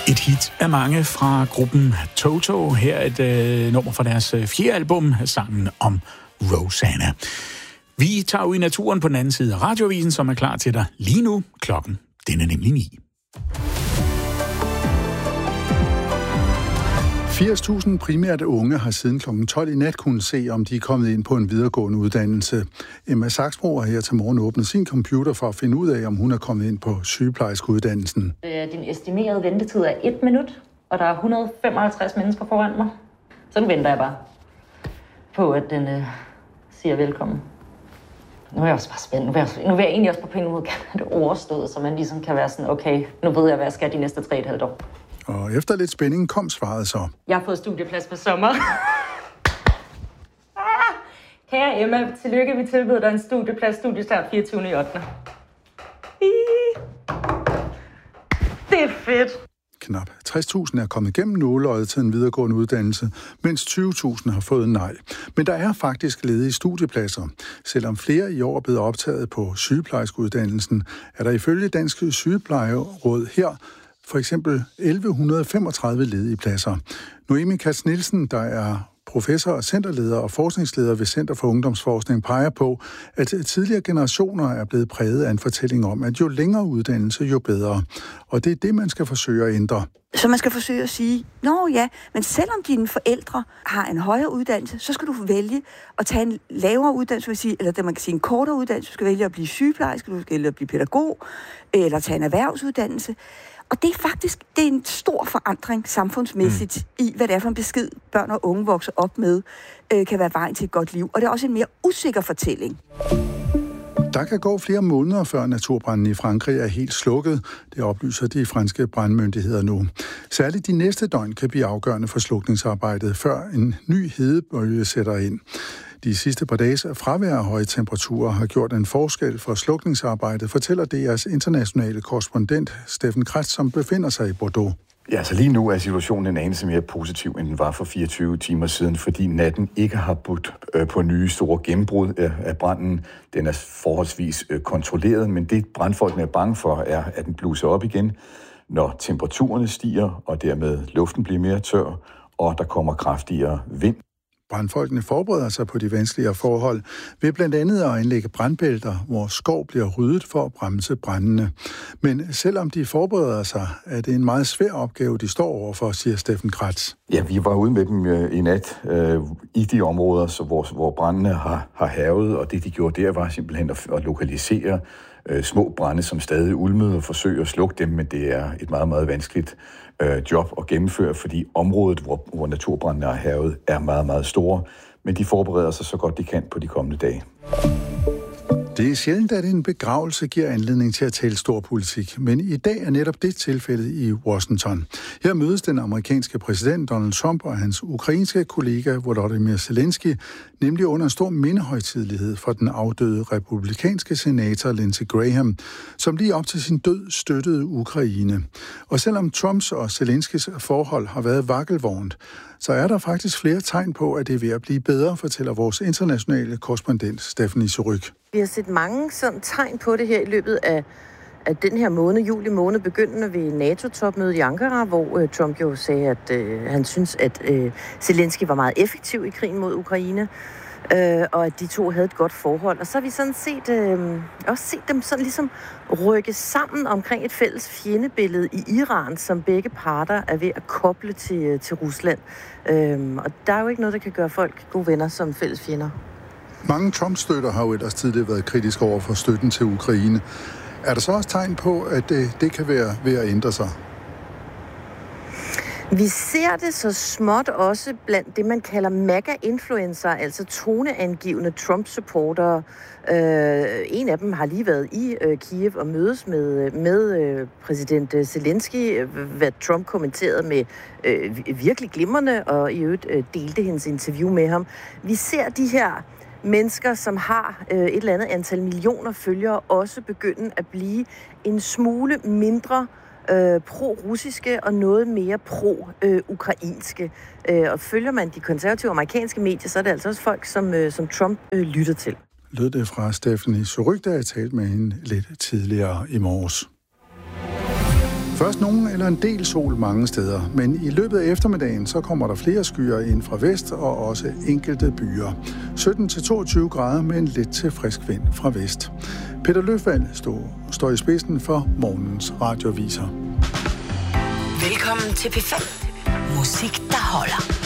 Et hit af mange fra gruppen Toto. Her er et nummer fra deres 4. album, sangen om Rosanna. Vi tager ud i naturen på den anden side af radioavisen, som er klar til dig lige nu. Klokken, den er nemlig 9. 80.000 primært unge har siden kl. 12 i nat kunnet se, om de er kommet ind på en videregående uddannelse. Emma Saxbro har her til morgen åbnet sin computer for at finde ud af, om hun er kommet ind på sygeplejerskeuddannelsen. Din estimerede ventetid er 1 minut, og der er 155 mennesker foran mig. Så nu venter jeg bare på, at den siger velkommen. Nu er jeg også bare spændt. Nu vil jeg egentlig også på en måde gerne have det overstået, så man ligesom kan være sådan, okay, nu ved jeg, hvad jeg skal de næste 3,5 år. Og efter lidt spænding kom svaret så. Jeg har fået studieplads på sommer. Kære Emma, tillykke, vi tilbyder dig en studiestart 24. i 8. Det er fedt. Knap 60.000 er kommet gennem nåleøjet til en videregående uddannelse, mens 20.000 har fået nej. Men der er faktisk ledige studiepladser. Selvom flere i år er blevet optaget på sygeplejerskeuddannelsen, er der ifølge Dansk Sygeplejeråd her for eksempel 1135 ledige pladser. Noemi Katz-Nielsen, der er professor og centerleder og forskningsleder ved Center for Ungdomsforskning, peger på, at tidligere generationer er blevet præget af en fortælling om, at jo længere uddannelse, jo bedre. Og det er det, man skal forsøge at ændre. Så man skal forsøge at sige, nå ja, men selvom dine forældre har en højere uddannelse, så skal du vælge at tage en lavere uddannelse, eller det man kan sige en kortere uddannelse. Du skal vælge at blive sygeplejerske, du skal vælge at blive pædagog, eller tage en erhvervsuddannelse. Og det er en stor forandring samfundsmæssigt i, hvad det er for en besked, børn og unge vokser op med, kan være vejen til et godt liv. Og det er også en mere usikker fortælling. Der kan gå flere måneder, før naturbranden i Frankrig er helt slukket. Det oplyser de franske brandmyndigheder nu. Særligt de næste døgn kan blive afgørende for slukningsarbejdet, før en ny hedebølge sætter ind. De sidste par dages fravær af høje temperaturer har gjort en forskel for slukningsarbejdet, fortæller DR's internationale korrespondent Steffen Kretz, som befinder sig i Bordeaux. Ja, så lige nu er situationen en anelse mere positiv, end den var for 24 timer siden, fordi natten ikke har budt på nye store gennembrud af branden. Den er forholdsvis kontrolleret, men det brandfolkene er bange for, er, at den bluser op igen, når temperaturerne stiger, og dermed luften bliver mere tør, og der kommer kraftigere vind. Brandfolkene forbereder sig på de vanskeligere forhold ved blandt andet at anlægge brandbælter, hvor skov bliver ryddet for at bremse brændene. Men selvom de forbereder sig, er det en meget svær opgave, de står overfor, siger Steffen Kretz. Ja, vi var ude med dem i nat i de områder, hvor brændene har hærget, og det de gjorde der var simpelthen at lokalisere små brande, som stadig ulmede og forsøge at slukke dem, men det er et meget, meget vanskeligt job at gennemføre, fordi området, hvor naturbrændene er hærget, er meget, meget store, men de forbereder sig så godt de kan på de kommende dage. Det er sjældent, at en begravelse giver anledning til at tale stor politik, men i dag er netop det tilfældet i Washington. Her mødes den amerikanske præsident Donald Trump og hans ukrainske kollega Volodymyr Zelensky, nemlig under en stor mindehøjtidelighed for den afdøde republikanske senator Lindsey Graham, som lige op til sin død støttede Ukraine. Og selvom Trumps og Zelenskys forhold har været vakkelvornt, så er der faktisk flere tegn på, at det er ved at blive bedre, fortæller vores internationale korrespondent Stephanie Suryk. Vi har set mange sådan tegn på det her i løbet af den her måned, juli måned, begyndende ved NATO-topmødet i Ankara, hvor Trump jo sagde, at han synes, at Zelensky var meget effektiv i krigen mod Ukraine, og at de to havde et godt forhold. Og så har vi sådan også set dem sådan ligesom rykke sammen omkring et fælles fjendebillede i Iran, som begge parter er ved at koble til Rusland. Og der er jo ikke noget, der kan gøre folk gode venner som fælles fjender. Mange Trump-støtter har jo ellers tidligere været kritiske over for støtten til Ukraine. Er der så også tegn på, at det kan være ved at ændre sig? Vi ser det så småt også blandt det, man kalder MAGA-influencer, altså toneangivende Trump-supportere. En af dem har lige været i Kiev og mødes med præsident Zelensky, hvad Trump kommenterede med virkelig glimrende, og i øvrigt delte hendes interview med ham. Vi ser de her mennesker, som har et eller andet antal millioner følgere, også begynde at blive en smule mindre pro-russiske og noget mere pro-ukrainske. Og følger man de konservative amerikanske medier, så er det altså også folk, som Trump lytter til. Lød det fra Stephanie Suryk, der jeg talte med hende lidt tidligere i morges. Først nogen eller en del sol mange steder, men i løbet af eftermiddagen så kommer der flere skyer ind fra vest og også enkelte byer. 17-22 grader med en lidt til frisk vind fra vest. Peter Løfvald står i spidsen for morgens radioaviser. Velkommen til P5. Musik, der holder.